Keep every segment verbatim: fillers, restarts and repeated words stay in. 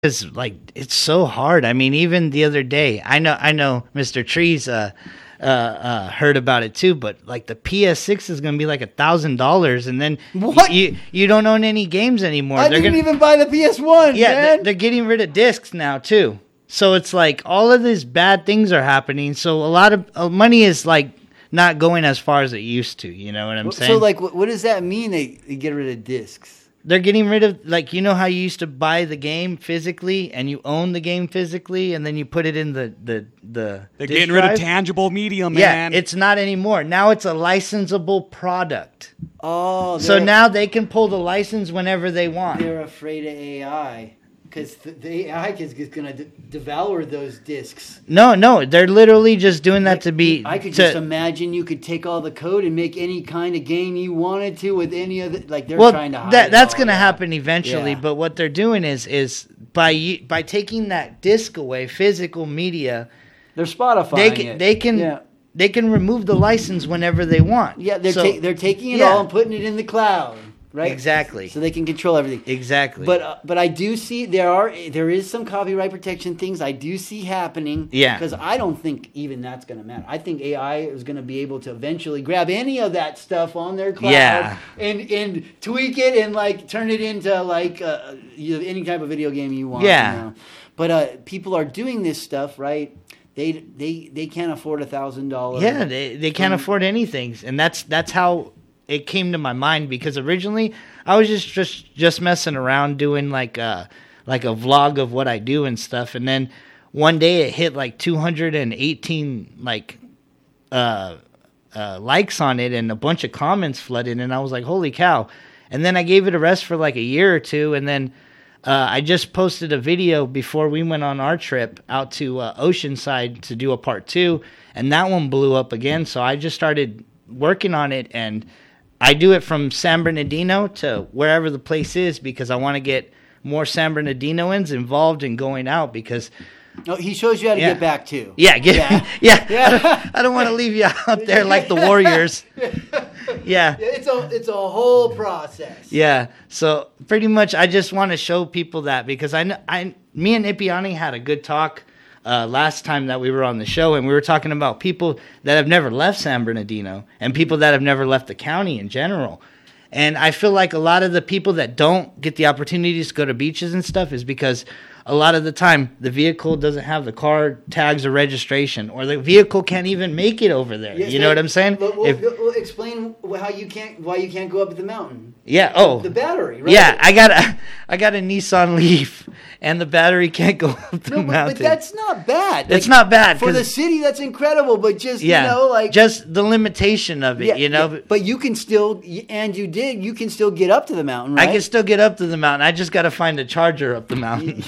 It's like it's so hard. I mean, even the other day, I know, I know, Mister Trees uh, uh, uh, heard about it too. But like the P S six is going to be like a thousand dollars, and then what? you you don't own any games anymore. I they're didn't gonna, even buy the P S one. Yeah, man. they're, they're getting rid of discs now too. So it's like all of these bad things are happening. So a lot of uh, money is like not going as far as it used to. You know what I'm saying? So like, what, what does that mean? They, they get rid of discs. They're getting rid of, like, you know how you used to buy the game physically and you own the game physically and then you put it in the the the They're disk getting drive? rid of tangible media, man. Yeah, it's not anymore. Now it's a licensable product. Oh, so now they can pull the license whenever they want. They're afraid of A I because the, the A I is going to de- devour those discs. No, no, they're literally just doing that like, to be. I could to, just imagine you could take all the code and make any kind of game you wanted to with any of the, like they're well, trying to hide that that's going to happen eventually. Yeah. But what they're doing is is by by taking that disc away, physical media, they're Spotifying they can, it. They can. Yeah. They can remove the license whenever they want. Yeah, they're so, ta- they're taking it yeah. all and putting it in the cloud, right? Exactly. So they can control everything. Exactly. But uh, but I do see there are there is some copyright protection things I do see happening. Yeah. Because I don't think even that's going to matter. I think A I is going to be able to eventually grab any of that stuff on their cloud Yeah. and and tweak it and like turn it into like uh, you know, any type of video game you want. Yeah. You know? But uh, people are doing this stuff, right? They they they can't afford a thousand dollars. Yeah, they they can't afford anything, and that's that's how it came to my mind. Because originally I was just just just messing around doing like a like a vlog of what I do and stuff, and then one day it hit like two hundred eighteen like uh, uh, likes on it, and a bunch of comments flooded, and I was like, holy cow! And then I gave it a rest for like a year or two, and then. Uh, I just posted a video before we went on our trip out to uh, Oceanside to do a part two, and that one blew up again. So I just started working on it, and I do it from San Bernardino to wherever the place is because I want to get more San Bernardinoans involved in going out because... Oh, he shows you how to yeah. get back too. Yeah, get, yeah. yeah. yeah. I don't, I don't want to leave you out there like the Warriors. Yeah. It's a it's a whole process. Yeah. So pretty much, I just want to show people that because I, I, me and Ipiani had a good talk uh, last time that we were on the show, and we were talking about people that have never left San Bernardino and people that have never left the county in general. And I feel like a lot of the people that don't get the opportunities to go to beaches and stuff is because a lot of the time the vehicle doesn't have the car tags or registration, or the vehicle can't even make it over there. Yes, you know what I'm saying? Well, if, well, explain how you can't why you can't go up the mountain. Yeah. Oh, the battery. Right? Yeah, I got a I got a Nissan Leaf, and the battery can't go up the no, mountain. But, but that's not bad. It's like, not bad for the city. That's incredible. But just yeah, you know, like just the limitation of it. yeah, you know. Yeah, but you can still, and you did. You can still get up to the mountain. Right? I can still get up to the mountain. I just got to find a charger up the mountain.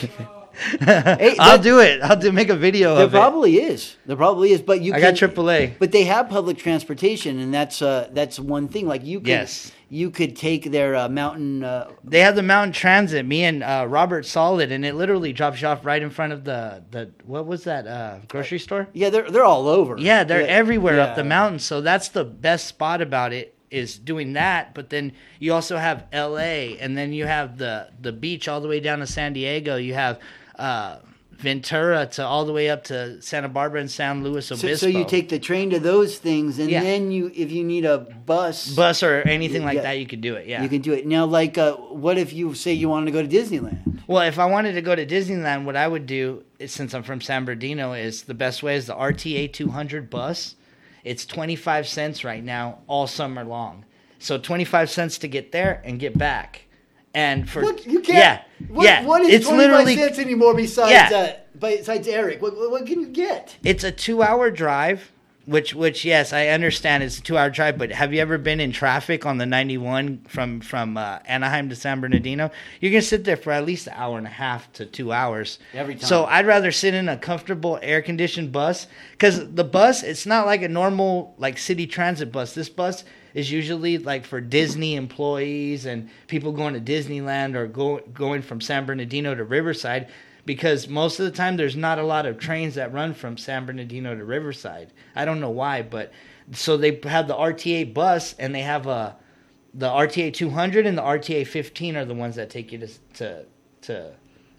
Hey, I'll do it. I'll do make a video there of it. There probably is. There probably is. But you. I can, got triple A. But they have public transportation, and that's uh, that's one thing. Like you. Could, yes. You could take their uh, mountain. Uh, they have the mountain transit. Me and uh, Robert saw it, and it literally drops you off right in front of the the what was that uh, grocery store? Yeah, they're they're all over. Yeah, they're yeah. everywhere yeah. up the mountain. So that's the best spot about it is doing that. But then you also have L A, and then you have the the beach all the way down to San Diego. You have uh, Ventura to all the way up to Santa Barbara and San Luis Obispo. So, so you take the train to those things, and yeah. then you, if you need a bus, bus or anything like yeah, that, you could do it. Yeah, you can do it. Now, like, uh, what if you say you wanted to go to Disneyland? Well, if I wanted to go to Disneyland, what I would do, is, since I'm from San Bernardino, is the best way is the R T A two hundred bus. It's twenty-five cents right now, all summer long. So twenty-five cents to get there and get back. And for what? You can't. Yeah, what, yeah. What is it's twenty-five literally cents anymore besides yeah. uh, besides Eric? What, what what can you get? It's a two-hour drive, which which yes, I understand it's a two-hour drive. But have you ever been in traffic on the ninety-one from from uh, Anaheim to San Bernardino? You're gonna sit there for at least an hour and a half to two hours every time. So I'd rather sit in a comfortable, air-conditioned bus because the bus it's not like a normal like city transit bus. This bus is usually like for Disney employees and people going to Disneyland or go, going from San Bernardino to Riverside, because most of the time there's not a lot of trains that run from San Bernardino to Riverside. I don't know why, but so they have the R T A bus, and they have a the R T A two hundred and the R T A fifteen are the ones that take you to to to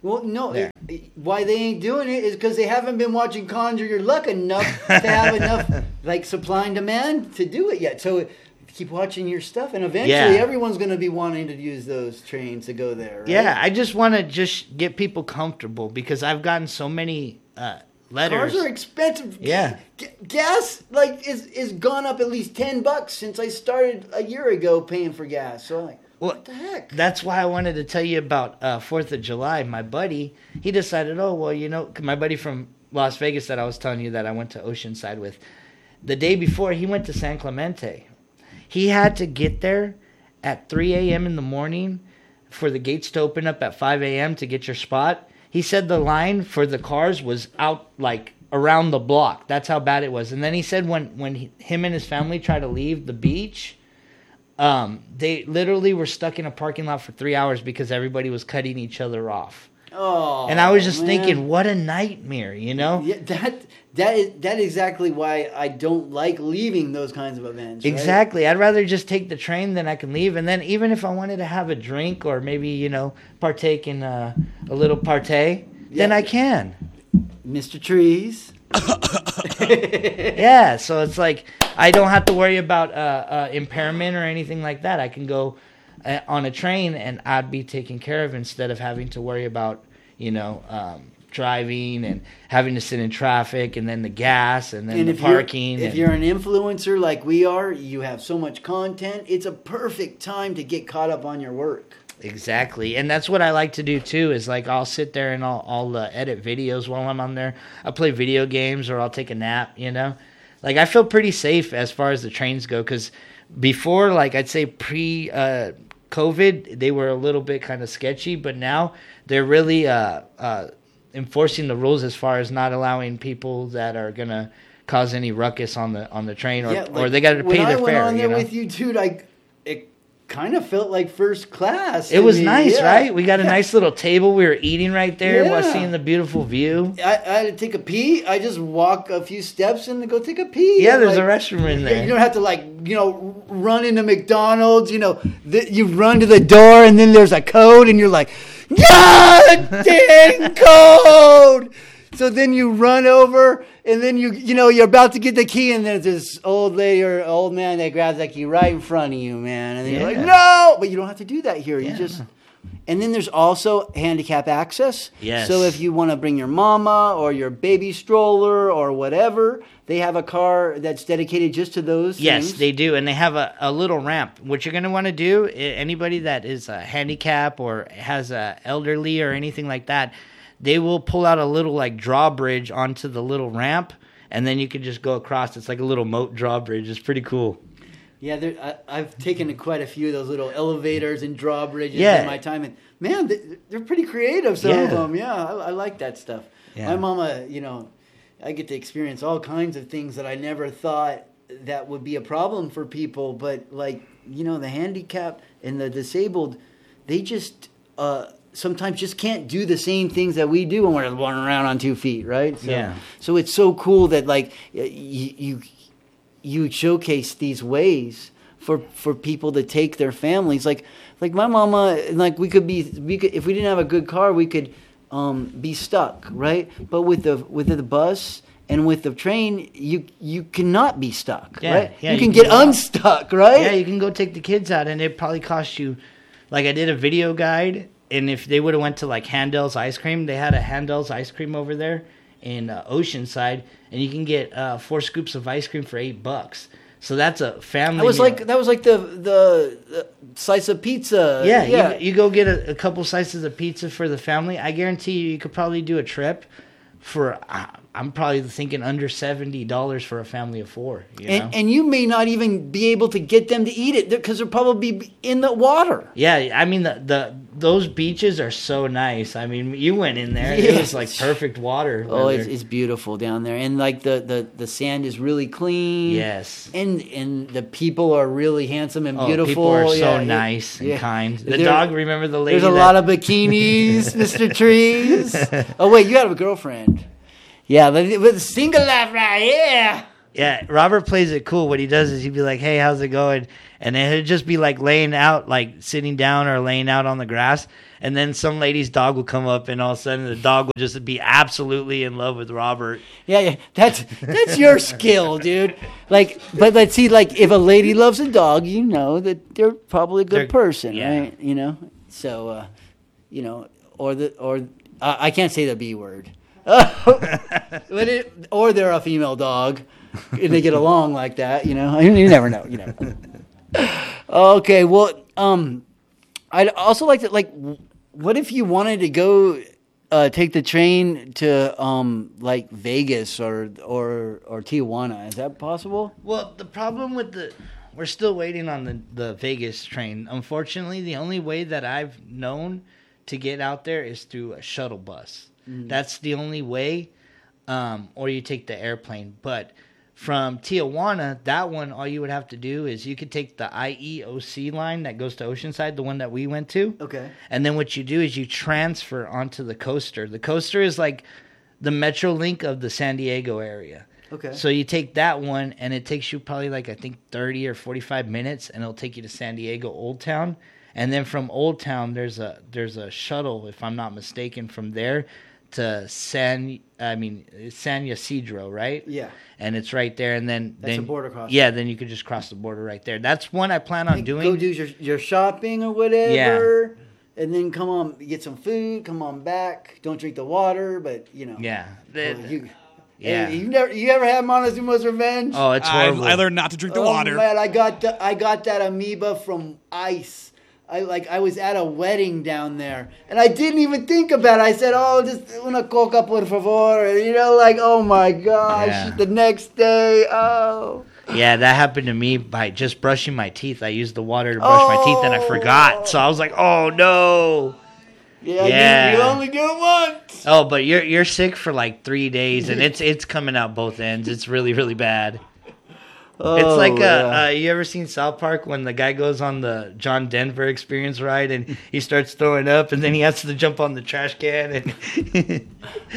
Well, no. There. It, why they ain't doing it is because they haven't been watching Conjure Your Luck enough to have enough like supply and demand to do it yet. So keep watching your stuff, and eventually Yeah. everyone's going to be wanting to use those trains to go there. Right? Yeah, I just want to just get people comfortable because I've gotten so many uh, letters. Cars are expensive. Yeah. G- gas like is is gone up at least ten bucks since I started a year ago paying for gas. So I'm like, Well, what the heck? That's why I wanted to tell you about uh, fourth of July. My buddy, he decided, oh, well, you know, my buddy from Las Vegas that I was telling you that I went to Oceanside with, the day before, he went to San Clemente. He had to get there at three a.m. in the morning for the gates to open up at five a.m. to get your spot. He said the line for the cars was out, like, around the block. That's how bad it was. And then he said when, when he, him and his family tried to leave the beach, Um, they literally were stuck in a parking lot for three hours because everybody was cutting each other off. Oh, and I was just man. thinking, what a nightmare, you know? Yeah, that that is that is exactly why I don't like leaving those kinds of events. Right? Exactly. I'd rather just take the train than I can leave. And then even if I wanted to have a drink or maybe, you know, partake in a, a little partay, Yeah. then I can. Mister Trees. Yeah, so it's like I don't have to worry about uh, uh, impairment or anything like that. I can go uh, on a train and I'd be taken care of instead of having to worry about, you know, um, driving and having to sit in traffic and then the gas and then And the if parking. You're, if and, you're an influencer like we are, you have so much content. It's a perfect time to get caught up on your work. Exactly, and that's what I like to do too. Is like I'll sit there and I'll, I'll uh, edit videos while I'm on there. I'll play video games or I'll take a nap. You know, like I feel pretty safe as far as the trains go because before, like I'd say pre uh, COVID, they were a little bit kind of sketchy, but now they're really uh, uh, enforcing the rules as far as not allowing people that are gonna cause any ruckus on the on the train or Yeah, like, or they got to pay when their I went fare. on there You know? with you, dude, I it kind of felt like first class. It to was me. nice, Yeah. right? We got a nice little table. We were eating right there while Yeah. seeing the beautiful view. I, I had to take a pee. I just walk a few steps and go take a pee. Yeah, And, there's like, a restroom in there. You don't have to like you know run into McDonald's. You know the, you run to the door and then there's a code and you're like, God dang code. So then you run over and then you you know you're about to get the key and there's this old lady or old man that grabs that key right in front of you, man. And then you're Yeah. like, no, but you don't have to do that here. You Yeah. just and then there's also handicap access. Yes. So if you want to bring your mama or your baby stroller or whatever, they have a car that's dedicated just to those Yes, things. they do, and they have a, a little ramp. What you're going to want to do, i- anybody that is a handicap or has a elderly or anything like that, they will pull out a little like drawbridge onto the little ramp, and then you can just go across. It's like a little moat drawbridge. It's pretty cool. Yeah, there- I, I've taken quite a few of those little elevators and drawbridges Yeah. in my time, and man, they, they're pretty creative. Some of Yeah. them, yeah, I, I like that stuff. Yeah. My mama, you know, I get to experience all kinds of things that I never thought that would be a problem for people, but like you know, the handicapped and the disabled, they just uh, sometimes just can't do the same things that we do when we're running around on two feet, right? So, Yeah. So it's so cool that like y- you. you you showcase these ways for for people to take their families like like my mama like we could be we could if we didn't have a good car we could um be stuck, right? But with the with the bus and with the train you you cannot be stuck, Yeah, right? yeah, you you can can get go out. unstuck, right? Yeah, you can go take the kids out, and it probably cost you. Like I did a video guide, and if they would have went to like Handel's Ice Cream, they had a Handel's Ice Cream over there in uh, Oceanside, and you can get uh, four scoops of ice cream for eight bucks. So that's a family. That was meal. like that was like the the, the slice of pizza. yeah, yeah. You, you go get a, a couple slices of pizza for the family. I guarantee you, you could probably do a trip for. Uh, I'm probably thinking under seventy dollars for a family of four. You know? and and you may not even be able to get them to eat it because they're probably in the water. Yeah, I mean the, the those beaches are so nice. I mean, you went in there; it Yes. was like perfect water. Oh, weather. it's, it's beautiful down there, and like the, the, the sand is really clean. Yes. and and the people are really handsome and Oh, beautiful. people are so Yeah, nice and yeah. kind. The There- dog, remember the lady? There's a that, lot of bikinis, Mister Trees. Oh wait, you have a girlfriend. Yeah, but with single life right here. Yeah, Robert plays it cool. What he does is he'd be like, "Hey, how's it going?" And then he'd just be like laying out, like sitting down or laying out on the grass, and then some lady's dog will come up, and all of a sudden the dog will just be absolutely in love with Robert. Yeah, yeah, that's that's your skill, dude. Like, but let's see, like, if a lady loves a dog, you know that they're probably a good They're- person, yeah. right? You know, so uh, you know, or the or uh, I can't say the B word, but it, or they're a female dog, and they get along like that. You know, you never know. You know. Okay, well, um, I'd also like to like, what if you wanted to go? Uh, take the train to um, like Vegas or or or Tijuana. Is that possible? Well, the problem with the we're still waiting on the the Vegas train. Unfortunately, the only way that I've known to get out there is through a shuttle bus. Mm. That's the only way, um, or you take the airplane. But from Tijuana, that one, all you would have to do is you could take the I E O C line that goes to Oceanside, the one that we went to. Okay. And then what you do is you transfer onto the coaster. The coaster is like the Metrolink of the San Diego area. Okay. So you take that one, and it takes you probably like, I think, thirty or forty-five minutes, and it'll take you to San Diego Old Town. And then from Old Town, there's a there's a shuttle, if I'm not mistaken, from there to San, I mean, San Ysidro, right? Yeah. And it's right there, and then That's then a border crossing. Yeah, then you could just cross the border right there. That's one I plan on Like, doing. Go do your your shopping or whatever. And then come on, get some food. Come on back. Don't drink the water, but you know. Yeah. Well, you, Yeah. Hey, you never you ever had Montezuma's Revenge? Oh, it's I, horrible. I learned not to drink the Oh, water. man, I got the, I got that amoeba from ice. I like I was at a wedding down there, and I didn't even think about it. I said, "Oh, just una coca por favor," and, you know, like, oh my gosh, Yeah. the next day, oh. Yeah, that happened to me by just brushing my teeth. I used the water to brush my teeth, and I forgot. So I was like, "Oh no!" Yeah, Yeah. You, you only do it once. Oh, but you're you're sick for like three days, and it's it's coming out both ends. It's really really bad. Oh, It's like, uh, yeah. uh, you ever seen South Park when the guy goes on the John Denver Experience ride and he starts throwing up and then he has to jump on the trash can? And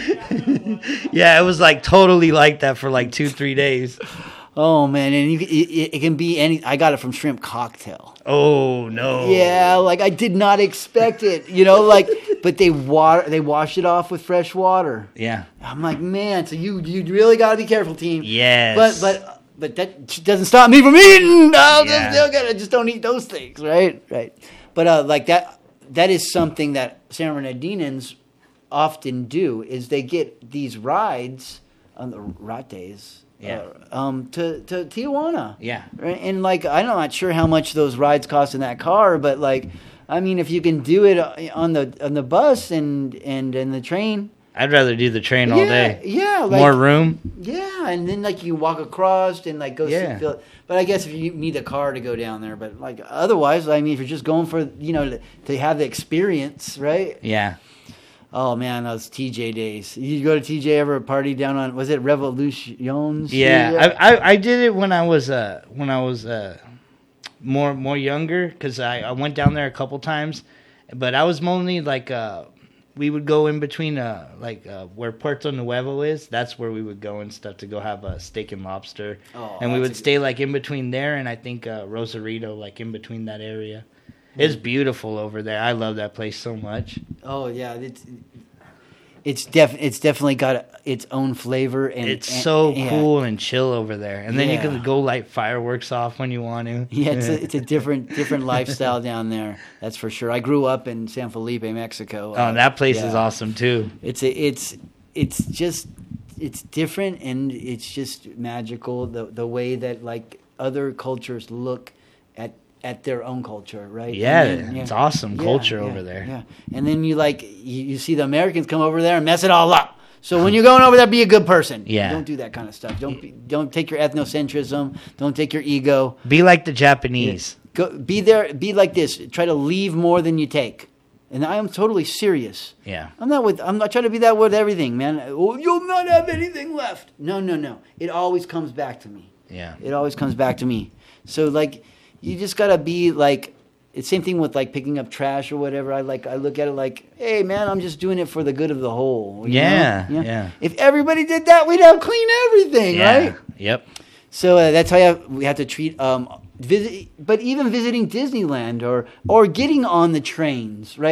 yeah, it was like totally like that for like two, three days. Oh man, and you, it, it can be any. I got it from Shrimp Cocktail. Oh, no. Yeah, like I did not expect it, you know, like, but they water, they wash it off with fresh water. Yeah. I'm like, man, so you you really got to be careful, team. Yes. But but but that doesn't stop me from eating. I'll Yeah. just still gotta just don't eat those things, right? Right. But uh, like that that is something that San Bernardinans often do is they get these rides on the rat days. Yeah. Uh, um. To to Tijuana. Yeah. Right? And like I'm not sure how much those rides cost in that car, but like I mean, if you can do it on the on the bus and and and the train. I'd rather do the train all yeah, day. Yeah. Like, More room. yeah, and then like you walk across and like go Yeah. see. Feel, but I guess if you need a car to go down there, but like otherwise, I mean, if you're just going for you know to, to have the experience, right? Yeah. Oh man, those T J days. You go to T J ever party down on was it Revolutions? Yeah, I, I I did it when I was uh when I was uh more more younger because I, I went down there a couple times, but I was mainly like uh we would go in between uh like uh, where Puerto Nuevo is. That's where we would go and stuff to go have a steak and lobster, Oh, and we that's would a stay like in between there and I think uh, Rosarito, like in between that area. It's beautiful over there. I love that place so much. Oh yeah, it's it's def it's definitely got its own flavor and It's and- so yeah. cool and chill over there, and then you Yeah. can go light fireworks off when you want to. Yeah, it's a, it's a different different lifestyle down there. That's for sure. I grew up in San Felipe, Mexico. Oh, that place is yeah. awesome too. It's a, it's it's just it's different and it's just magical the the way that like other cultures look at at their own culture, right? Yeah, And then- it's awesome Yeah, culture yeah, over there. Yeah, and then you like you, you see the Americans come over there and mess it all up. So when you're going over there, be a good person. Yeah. Don't do that kind of stuff. Don't be, don't take your ethnocentrism. Don't take your ego. Be like the Japanese. Go be there. Be like this. Try to leave more than you take. And I am totally serious. Yeah. I'm not with. I'm not trying to be that with everything, man. Oh, you'll not have anything left. No, no, no. It always comes back to me. Yeah. It always comes back to me. So like, you just gotta be like. It's same thing with like picking up trash or whatever. I like. I look at it like, hey, man, I'm just doing it for the good of the whole. you Yeah, know? yeah. If everybody did that, we'd have clean everything, Yeah. right? Yep. So uh, that's how you have, we have to treat um visit, but even visiting Disneyland or or getting on the trains, right?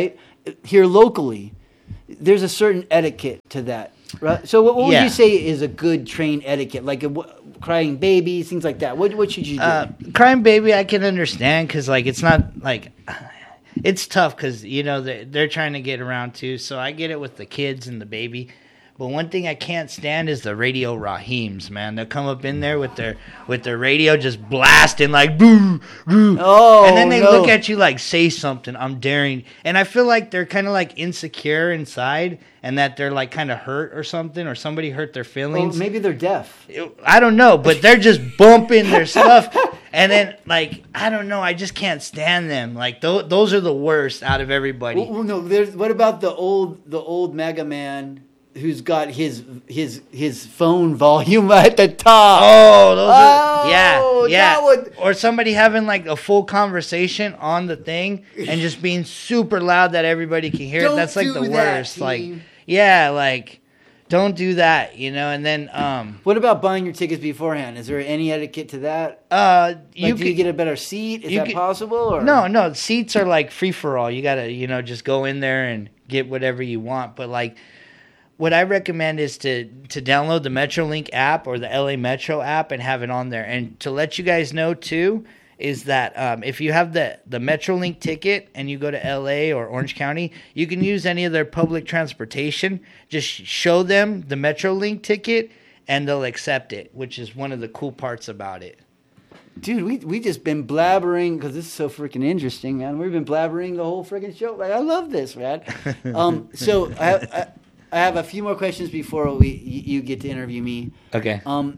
here locally, there's a certain etiquette to that, right? So what, what would Yeah. you say is a good train etiquette? Like a, wh- crying babies, things like that. What what should you do? Uh, crying baby, I can understand because like it's not like it's tough because you know they're, they're trying to get around too. So I get it with the kids and the baby. But one thing I can't stand is the radio Rahims, man. They'll come up in there with their with their radio just blasting like boo, boo. Oh, and then they no. look at you like, say something, I'm daring. And I feel like they're kind of like insecure inside and that they're like kind of hurt or something or somebody hurt their Well, feelings. maybe they're deaf. I don't know, but they're just bumping their stuff. And then, like, I don't know. I just can't stand them. Like, th- those are the worst out of everybody. Well, well, no, there's what about the old the old Mega Man who's got his his his phone volume at the top? Oh, those Oh, are, yeah, yeah. that would- Or somebody having like a full conversation on the thing and just being super loud that everybody can hear. it. Don't That's like do the that, worst. Like, team. yeah, like don't do that, you know. And then, um, What about buying your tickets beforehand? Is there any etiquette to that? uh, Like, you do could you get a better seat? Is you that could- possible? Or No, no, seats are like free for all. You gotta, you know, just go in there and get whatever you want. But like, what I recommend is to to download the MetroLink app or the L A Metro app and have it on there. And to let you guys know too is that um, if you have the the MetroLink ticket and you go to L A or Orange County, you can use any of their public transportation. Just show them the MetroLink ticket and they'll accept it, which is one of the cool parts about it. Dude, we we just been blabbering because this is so freaking interesting, man. We've been blabbering the whole freaking show. Like, I love this, man. um, so I, I I have a few more questions before we you get to interview me. Okay. Um,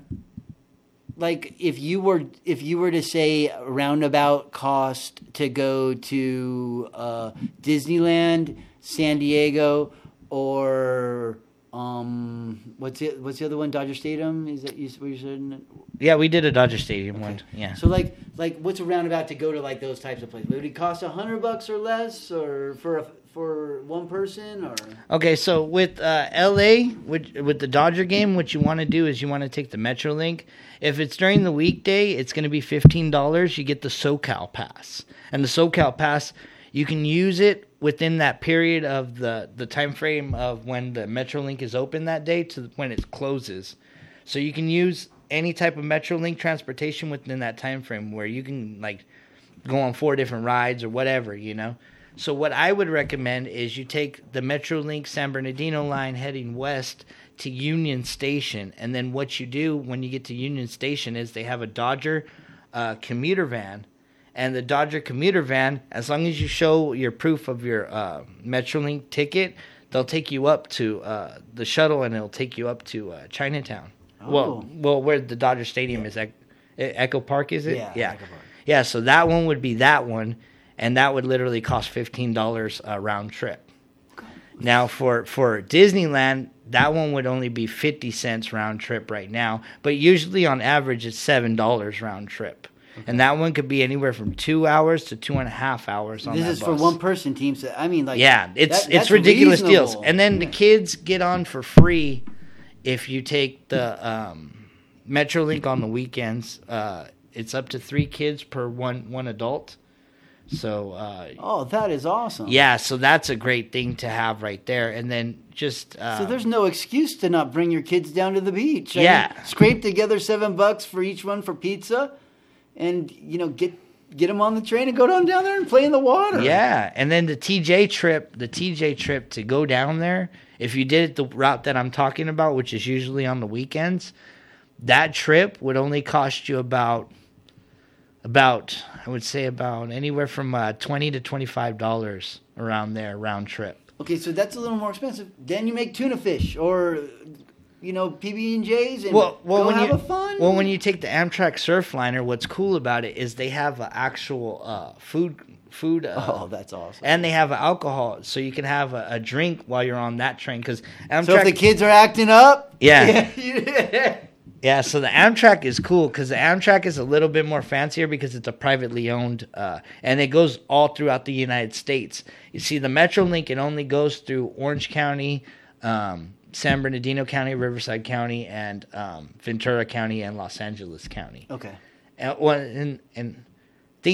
like if you were if you were to say roundabout cost to go to uh, Disneyland, San Diego, or um, what's it? What's the other one? Dodger Stadium? Is that you? Where you said? Yeah, we did a Dodger Stadium one. Yeah. So like like what's a roundabout to go to like those types of places? Would it cost a hundred bucks or less, or for a, for one person, or? Okay, so with uh, L A, with, with the Dodger game, what you want to do is you want to take the MetroLink. If it's during the weekday, it's going to be fifteen dollars. You get the SoCal Pass. And the SoCal Pass, you can use it within that period of the, the time frame of when the MetroLink is open that day to when it closes. So you can use any type of MetroLink transportation within that time frame where you can like go on four different rides or whatever, you know. So what I would recommend is you take the MetroLink San Bernardino line heading west to Union Station, and then what you do when you get to Union Station is they have a Dodger uh, commuter van, and the Dodger commuter van, as long as you show your proof of your uh, MetroLink ticket, they'll take you up to uh, the shuttle, and it'll take you up to uh, Chinatown. Oh. Well, well, where the Dodger Stadium is, Ec- Echo Park, is it? Yeah, yeah. Echo Park. Yeah, so that one would be that one, and that would literally cost fifteen dollars a round trip. Now, for, for Disneyland, that one would only be fifty cents round trip right now, but usually on average it's seven dollars round trip. Okay. And that one could be anywhere from two hours to two and a half hours on This that is bus. for one person team. So I mean, like, yeah, it's that- it's that's ridiculous reasonable. deals. And then the kids get on for free if you take the um, MetroLink on the weekends. Uh, it's up to three kids per one one adult. So uh, Oh, that is awesome. yeah, so that's a great thing to have right there. And then just uh, So there's no excuse to not bring your kids down to the beach. I Yeah. mean, scrape together seven bucks for each one for pizza, and you know get get them on the train and go down down there and play in the water. yeah, and then the T J trip, the T J trip to go down there. If you did it the route that I'm talking about, which is usually on the weekends, that trip would only cost you about about I would say about anywhere from uh, twenty to twenty five dollars around there round trip. Okay, so that's a little more expensive. Then you make tuna fish or you know P B and J's and Well, well, go when have you a fun. well when you take the Amtrak Surfliner, what's cool about it is they have an actual uh, food food. Uh, oh, that's awesome. And they have alcohol, so you can have a, a drink while you're on that train. Because Amtrak, So if the kids are acting up, yeah, yeah. yeah. So the Amtrak is cool because the Amtrak is a little bit more fancier because it's a privately owned, uh, and it goes all throughout the United States. You see, the MetroLink it only goes through Orange County, um, San Bernardino County, Riverside County, and um, Ventura County and Los Angeles County. Okay. And, well, and, and think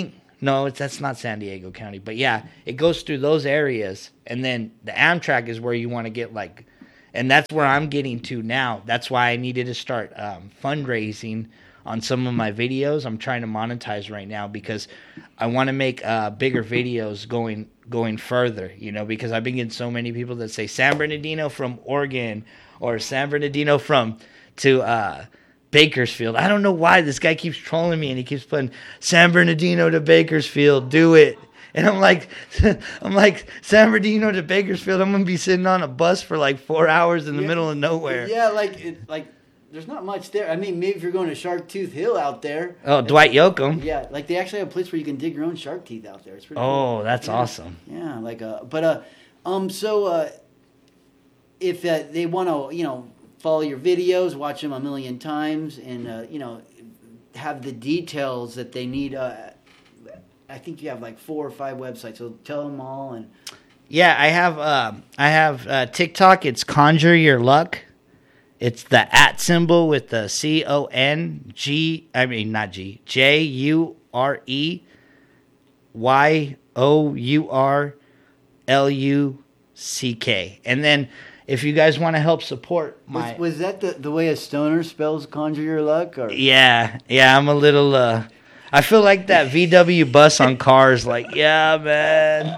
No, it's, that's not San Diego County. But yeah, it goes through those areas. And then the Amtrak is where you want to get like, and that's where I'm getting to now. That's why I needed to start um, fundraising on some of my videos. I'm trying to monetize right now because I want to make uh, bigger videos going going further, you know, because I've been getting so many people that say San Bernardino from Oregon or San Bernardino from to uh, Bakersfield. I don't know why this guy keeps trolling me and he keeps putting San Bernardino to Bakersfield, do it. And I'm like, I'm like, San Bernardino to Bakersfield, I'm going to be sitting on a bus for like four hours in the yeah, middle of nowhere. Yeah, like, it, like there's not much there. I mean, maybe if you're going to Shark Tooth Hill out there. Oh, Dwight Yoakam. Yeah, like they actually have a place where you can dig your own shark teeth out there. It's pretty Oh, cool. that's yeah. awesome. Yeah, like, uh, but, uh, um, so, uh, if uh, they want to, you know, follow your videos, watch them a million times, and, uh, you know, have the details that they need, uh, I think you have like four or five websites, so tell them all. And yeah, I have uh, I have uh, TikTok. It's Conjure Your Luck. It's the at symbol with the C O N G. I mean not G J U R E Y O U R L U C K. And then if you guys want to help support my, was, was that the the way a stoner spells Conjure Your Luck? Or yeah, yeah, I'm a little. Uh, I feel like that V W bus on Cars, like, yeah, man.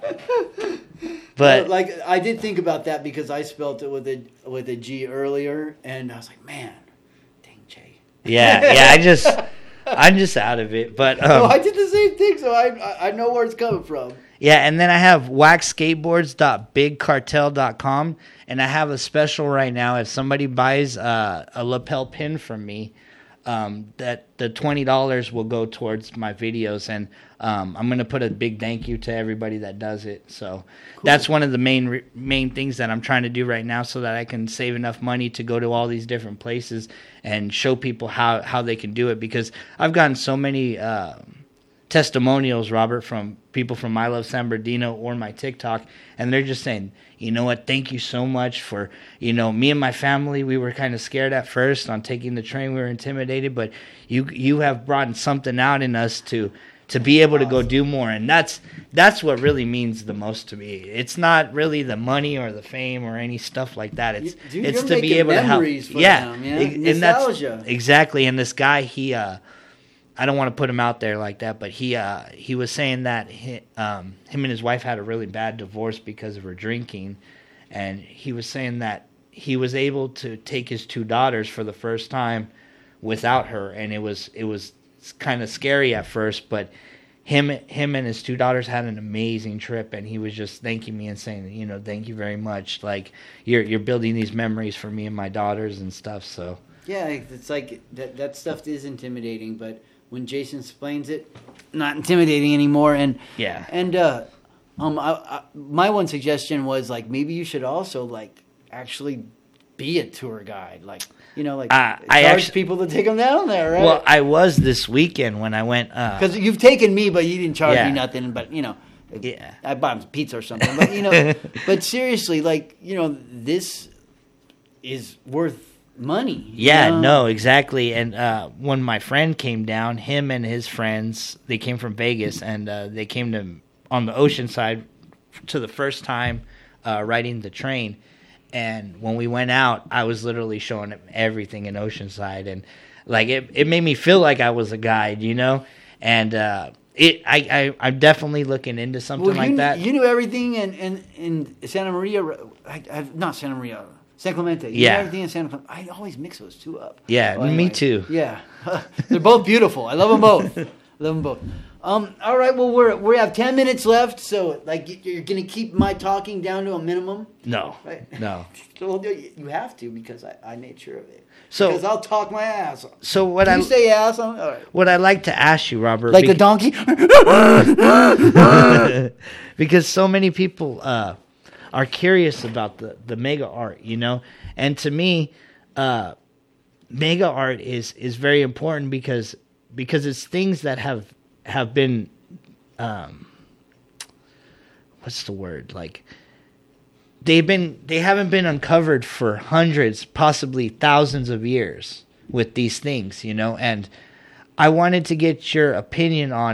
But well, like I did think about that because I spelt it with a with a G earlier, and I was like, man, dang Jay. Yeah, yeah. I just, I'm just out of it. But um, no, I did the same thing, so I I know where it's coming from. Yeah, and then I have wax skateboards dot big cartel dot com, and I have a special right now. If somebody buys uh, a lapel pin from me, um, that the twenty dollars will go towards my videos, and um, I'm going to put a big thank you to everybody that does it. So cool. That's one of the main re- main things that I'm trying to do right now so that I can save enough money to go to all these different places and show people how, how they can do it, because I've gotten so many uh, testimonials, Robert, from people from I Love San Bernardino or my TikTok, and they're just saying, you know what, thank you so much for, you know, me and my family, we were kind of scared at first on taking the train, we were intimidated, but you you have brought something out in us to to be able to go do more, and that's that's what really means the most to me. It's not really the money or the fame or any stuff like that. It's Dude, it's you're to be able to help. For yeah, them, yeah? and Nostalgia. That's exactly. And this guy, he, uh, I don't want to put him out there like that, but he uh, he was saying that he, um, him and his wife had a really bad divorce because of her drinking, and he was saying that he was able to take his two daughters for the first time without her, and it was it was kind of scary at first, but him him and his two daughters had an amazing trip, and he was just thanking me and saying, you know, thank you very much. Like, you're you're building these memories for me and my daughters and stuff. So yeah, it's like that that stuff is intimidating, but when Jason explains it, not intimidating anymore. And yeah, and uh, um, I, I, my one suggestion was like maybe you should also like actually be a tour guide, like. You know, like uh, charge I actually, people to take them down there, right? Well, I was this weekend when I went. Because uh, you've taken me, but you didn't charge yeah. me nothing. But, you know, yeah. I bought him pizza or something. But, you know, but seriously, like, you know, this is worth money. Yeah, you know? no, exactly. And uh, when my friend came down, him and his friends, they came from Vegas, and uh, they came to on the ocean side to the first time uh, riding the train. And when we went out, I was literally showing him everything in Oceanside, and like it, it made me feel like I was a guide, you know. And uh, it, I, I, I'm definitely looking into something well, like you, that. You knew everything in, in, in Santa Maria, I, I, not Santa Maria, San Clemente. You yeah, knew everything in Santa Clemente. I always mix those two up. Yeah, well, anyway, me too. Yeah, they're both beautiful. I love them both. Love them both. Um, all right, well, we're we have ten minutes left, so like you're gonna keep my talking down to a minimum. No, right? no. Well, you have to because I, I made sure of it. So because I'll talk my ass off. So what Can I you say ass? All right. What I'd like to ask you, Robert, like the donkey, because so many people uh, are curious about the the mega art, you know, and to me, uh, mega art is is very important because because it's things that have. have been, um, what's the word? Like, they've been, they haven't been uncovered for hundreds, possibly thousands of years with these things, you know? And I wanted to get your opinion on,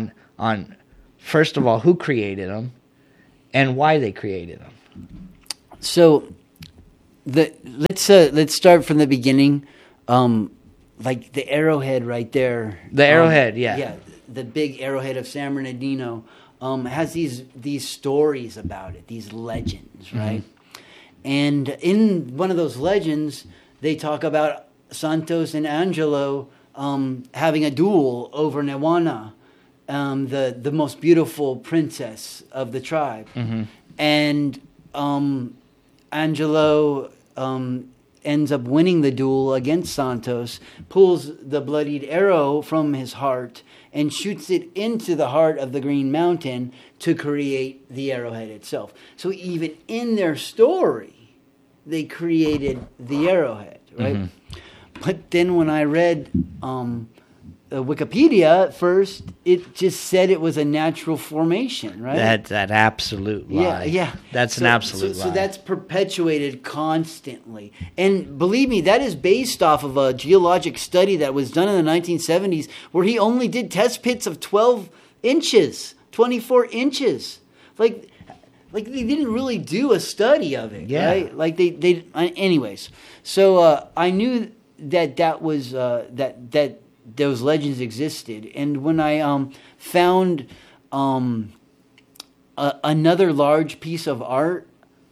on, first of all, who created them and why they created them. So, the let's uh, let's start from the beginning. Um, like the arrowhead right there. The arrowhead, um, yeah. Yeah, the big arrowhead of San Bernardino um, has these these stories about it, these legends, right? Mm-hmm. And in one of those legends, they talk about Santos and Angelo um, having a duel over Newana, um, the the most beautiful princess of the tribe, mm-hmm. and um, Angelo um, ends up winning the duel against Santos, pulls the bloodied arrow from his heart, and shoots it into the heart of the Green Mountain to create the arrowhead itself. So even in their story, they created the arrowhead, right? Mm-hmm. But then when I read um, uh, Wikipedia at first, it just said it was a natural formation, right? That that absolute lie. Yeah, yeah. That's so, an absolute so, lie. So that's perpetuated constantly. And believe me, that is based off of a geologic study that was done in the nineteen seventies where he only did test pits of twelve inches, twenty-four inches. Like... Like they didn't really do a study of it, yeah. right? Like they, they. Anyways, so uh, I knew that that was uh, that that those legends existed, and when I um, found um, a, another large piece of art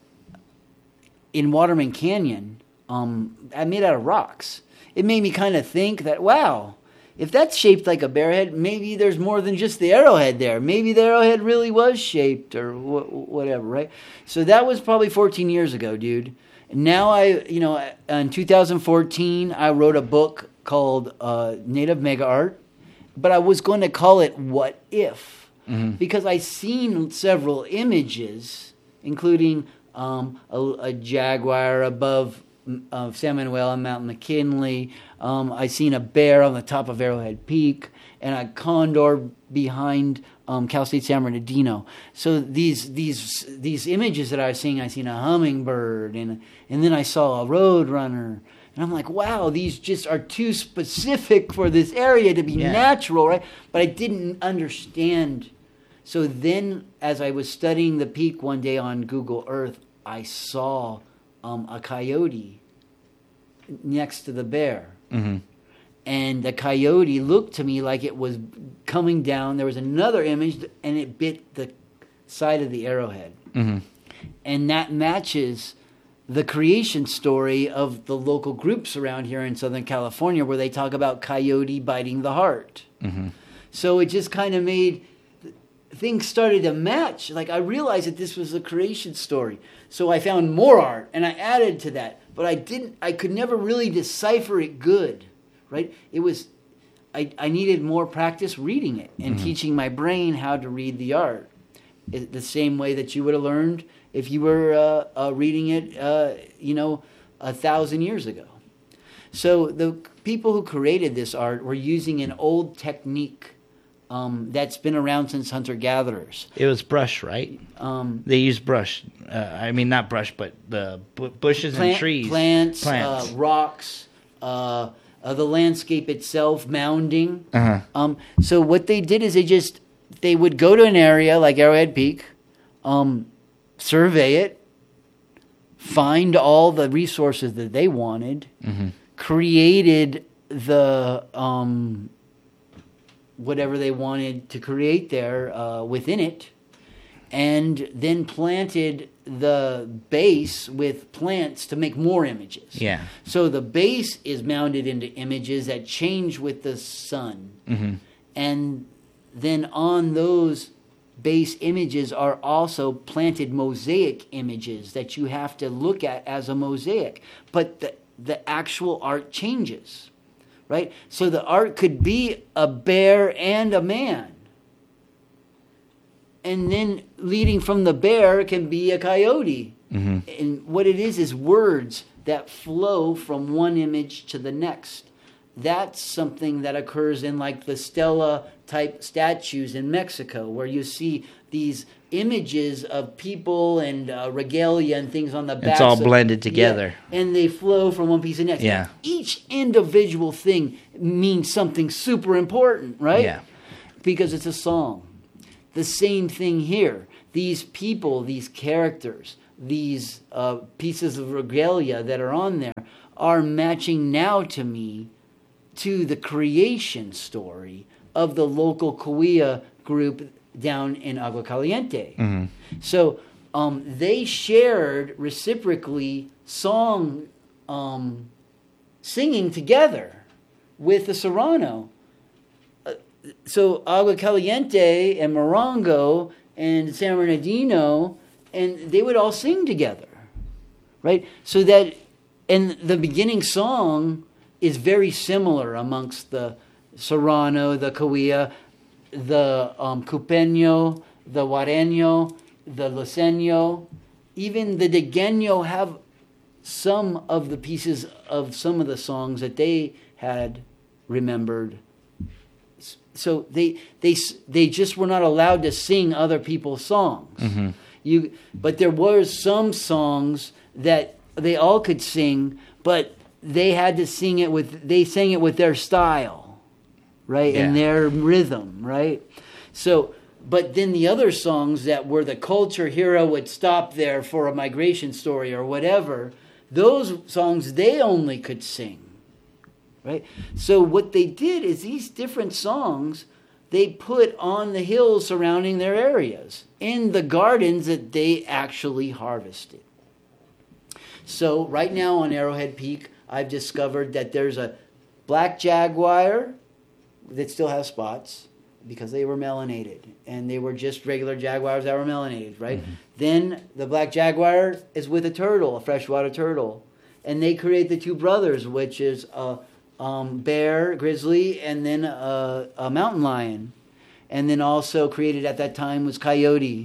in Waterman Canyon, um, I made out of rocks. It made me kind of think that wow. If that's shaped like a bear head, maybe there's more than just the arrowhead there. Maybe the arrowhead really was shaped or wh- whatever, right? So that was probably fourteen years ago, dude. Now I, you know, in two thousand fourteen, I wrote a book called uh, Native Mega Art, but I was going to call it What If? Mm-hmm. Because I seen several images, including um, a, a jaguar above of San Manuel and Mount McKinley. Um, I seen a bear on the top of Arrowhead Peak and a condor behind um, Cal State San Bernardino. So these these these images that I was seeing, I seen a hummingbird and and then I saw a roadrunner. And I'm like, wow, these just are too specific for this area to be yeah. natural, right? But I didn't understand. So then as I was studying the peak one day on Google Earth, I saw Um, a coyote next to the bear. Mm-hmm. And the coyote looked to me like it was coming down. There was another image, and it bit the side of the arrowhead. Mm-hmm. And that matches the creation story of the local groups around here in Southern California where they talk about coyote biting the heart. Mm-hmm. So it just kind of made... things started to match. Like I realized that this was a creation story. So I found more art and I added to that. But I didn't, I could never really decipher it good, right? It was, I, I needed more practice reading it and mm-hmm. teaching my brain how to read the art. It, the same way that you would have learned if you were uh, uh, reading it, uh, you know, a thousand years ago. So the people who created this art were using an old technique Um, that's been around since hunter-gatherers. It was brush, right? Um, they used brush. Uh, I mean, not brush, but the bu- bushes plant, and trees. Plants, plants. Uh, rocks, uh, uh, the landscape itself, mounding. Uh-huh. Um, so what they did is they just, they would go to an area like Arrowhead Peak, um, survey it, find all the resources that they wanted, mm-hmm. created the... Um, whatever they wanted to create there uh, within it, and then planted the base with plants to make more images. Yeah. So the base is mounted into images that change with the sun. Mm-hmm. And then on those base images are also planted mosaic images that you have to look at as a mosaic. But the, the actual art changes. Right? So the art could be a bear and a man. And then leading from the bear can be a coyote. Mm-hmm. And what it is is words that flow from one image to the next. That's something that occurs in like the Stela type statues in Mexico, where you see these images of people and uh, regalia and things on the back. It's all blended together. Yeah, and they flow from one piece to the next. Yeah. Each individual thing means something super important, right? Yeah. Because it's a song. the same thing here. These people, these characters, these uh, pieces of regalia that are on there are matching now to me to the creation story of the local Cahuilla group down in Agua Caliente. Mm-hmm. So um, they shared reciprocally song um, singing together with the Serrano. Uh, so Agua Caliente and Morongo and San Bernardino, and they would all sing together, right? So that, and the beginning song is very similar amongst the Serrano, the Cahuilla, the um, Cupeño, the Guareño, the Luceño, even the Digueño have some of the pieces of some of the songs that they had remembered. So they they they just were not allowed to sing other people's songs. Mm-hmm. You, but there were some songs that they all could sing, but they had to sing it with they sang it with their style, right, yeah. and their rhythm, right. So, but then the other songs that were the culture hero would stop there for a migration story or whatever. Those songs they only could sing. Right? So what they did is these different songs they put on the hills surrounding their areas, in the gardens that they actually harvested. So right now on Arrowhead Peak, I've discovered that there's a black jaguar that still has spots because they were melanated. And they were just regular jaguars that were melanated, right? Mm-hmm. Then the black jaguar is with a turtle, a freshwater turtle. And they create the two brothers, which is a Um, bear, grizzly, and then a, a mountain lion. And then also created at that time was coyote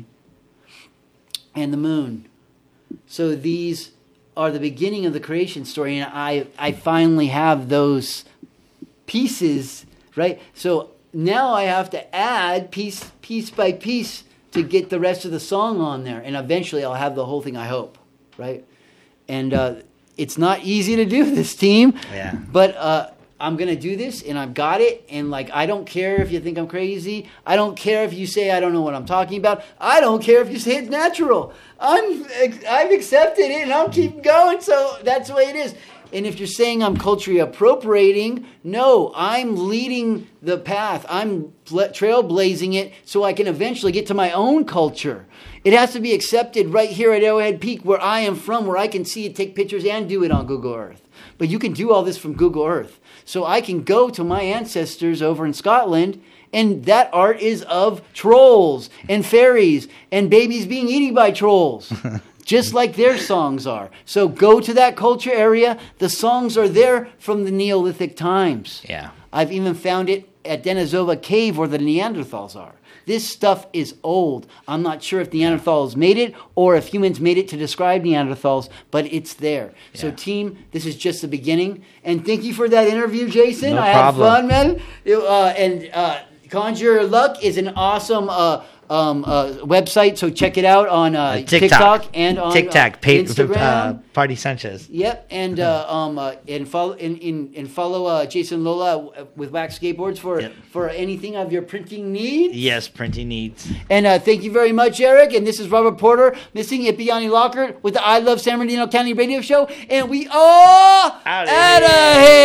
and the moon. So these are the beginning of the creation story, and I, I finally have those pieces, right? So now I have to add piece, piece by piece to get the rest of the song on there, and eventually I'll have the whole thing, I hope, right? And uh, it's not easy to do this, team. Yeah. But uh, I'm going to do this, and I've got it. And, like, I don't care if you think I'm crazy. I don't care if you say I don't know what I'm talking about. I don't care if you say it's natural. I'm, I've accepted it, and I'll keep going. So that's the way it is. And if you're saying I'm culturally appropriating, no, I'm leading the path. I'm trailblazing it so I can eventually get to my own culture. It has to be accepted right here at Arrowhead Peak, where I am from, where I can see it, take pictures, and do it on Google Earth. But you can do all this from Google Earth. So I can go to my ancestors over in Scotland, and that art is of trolls and fairies and babies being eaten by trolls. Just like their songs are. So go to that culture area. The songs are there from the Neolithic times. Yeah. I've even found it at Denisova Cave where the Neanderthals are. This stuff is old. I'm not sure if Neanderthals made it or if humans made it to describe Neanderthals, but it's there. Yeah. So team, this is just the beginning. And thank you for that interview, Jason. No I problem. had fun, man. It, uh, and uh, Conjure Luck is an awesome uh, um, uh, website, so check it out on uh, uh, TikTok. TikTok and on TikTok, uh, pa- Instagram. Uh, Party Sanchez. Yep, and uh, um, uh, and follow and, and, and follow uh, Jason Lola with Wax Skateboards for yep. for anything of your printing needs. Yes, printing needs. And uh, thank you very much, Eric. And this is Robert Porter, missing Ipiani Lockhart with the I Love San Bernardino County Radio Show, and we are out of here.